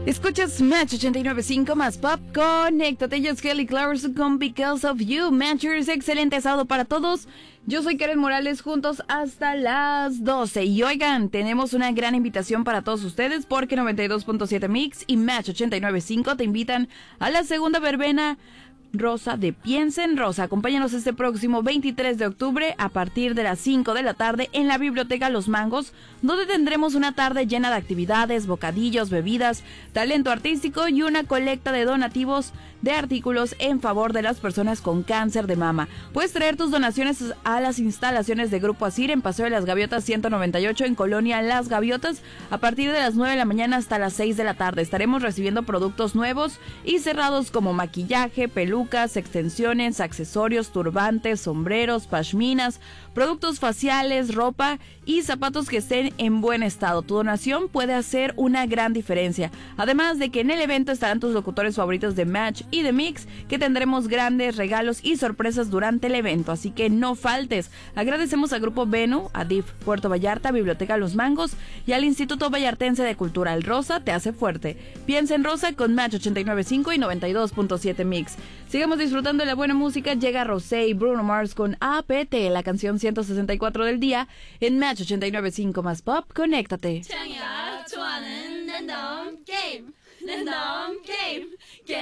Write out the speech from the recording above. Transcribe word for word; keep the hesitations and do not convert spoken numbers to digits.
Escuchas Match ochenta y nueve punto cinco más Pop. Conéctate, yo soy Kelly Clarkson con Because of You. Matchers, excelente sábado para todos. Yo soy Karen Morales, juntos hasta las doce. Y oigan, tenemos una gran invitación para todos ustedes porque noventa y dos punto siete Mix y Match ochenta y nueve punto cinco te invitan a la segunda verbena rosa de Piensa en Rosa. Acompáñanos este próximo veintitrés de octubre a partir de las cinco de la tarde en la Biblioteca Los Mangos, donde tendremos una tarde llena de actividades, bocadillos, bebidas, talento artístico y una colecta de donativos de artículos en favor de las personas con cáncer de mama. Puedes traer tus donaciones a las instalaciones de Grupo Asir en Paseo de las Gaviotas ciento noventa y ocho en Colonia Las Gaviotas a partir de las nueve de la mañana hasta las seis de la tarde. Estaremos recibiendo productos nuevos y cerrados como maquillaje, pelucas, extensiones, accesorios, turbantes, sombreros, pashminas, productos faciales, ropa y zapatos que estén en buen estado. Tu donación puede hacer una gran diferencia. Además de que en el evento estarán tus locutores favoritos de Match y de Mix, que tendremos grandes regalos y sorpresas durante el evento, así que no faltes. Agradecemos a Grupo Venu, a D I F Puerto Vallarta, Biblioteca Los Mangos y al Instituto Vallartense de Cultura. El Rosa te hace fuerte. Piensa en Rosa con Match ochenta y nueve punto cinco y noventa y dos punto siete Mix. Sigamos disfrutando de la buena música. Llega Rosé y Bruno Mars con A P T, la canción ciento sesenta y cuatro del día en Match ochenta y nueve punto cinco más Pop. Conéctate. 창야 좋아하는 랜덤 게임 랜덤 게임 게임